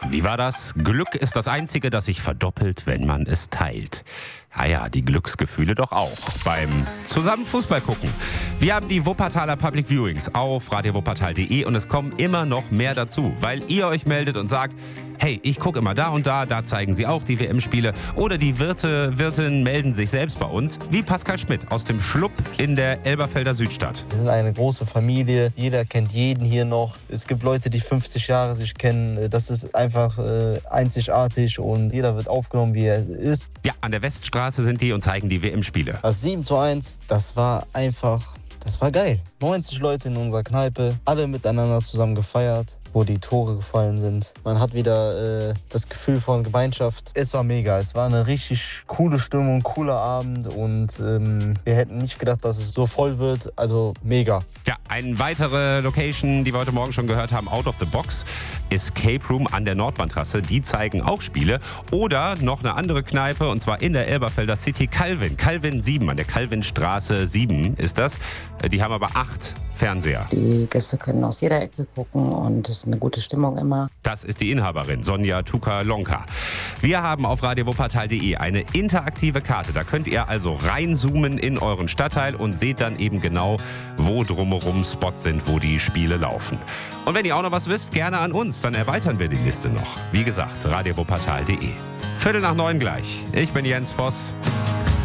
Wie war das? Glück ist das Einzige, das sich verdoppelt, wenn man es teilt. Ja, die Glücksgefühle doch auch beim zusammen Fußball gucken. Wir haben die Wuppertaler Public Viewings auf radiowuppertal.de und es kommen immer noch mehr dazu, weil ihr euch meldet und sagt, hey, ich gucke immer da und da zeigen sie auch die WM-Spiele. Oder die Wirtinnen melden sich selbst bei uns, wie Pascal Schmidt aus dem Schlupp in der Elberfelder Südstadt. Wir sind eine große Familie, jeder kennt jeden hier noch. Es gibt Leute, die 50 Jahre sich kennen. Das ist einfach einzigartig und jeder wird aufgenommen, wie er ist. Ja, an der Weststraße sind die und zeigen die WM-Spiele. Das 7:1, das war geil. 90 Leute in unserer Kneipe, alle miteinander zusammen gefeiert, wo die Tore gefallen sind. Man hat wieder das Gefühl von Gemeinschaft. Es war mega, es war eine richtig coole Stimmung, cooler Abend und wir hätten nicht gedacht, dass es so voll wird, also mega. Ja, eine weitere Location, die wir heute Morgen schon gehört haben, Out of the Box, Escape Room an der Nordbahntrasse, die zeigen auch Spiele. Oder noch eine andere Kneipe, und zwar in der Elberfelder City, Calvin 7, an der Calvinstraße 7 ist das. Die haben aber 8 Fernseher. Die Gäste können aus jeder Ecke gucken und es ist eine gute Stimmung immer. Das ist die Inhaberin, Sonja Tuka-Lonka. Wir haben auf radiowuppertal.de eine interaktive Karte. Da könnt ihr also reinzoomen in euren Stadtteil und seht dann eben genau, wo drumherum Spots sind, wo die Spiele laufen. Und wenn ihr auch noch was wisst, gerne an uns, dann erweitern wir die Liste noch. Wie gesagt, radiowuppertal.de. 8:45 gleich. Ich bin Jens Voss.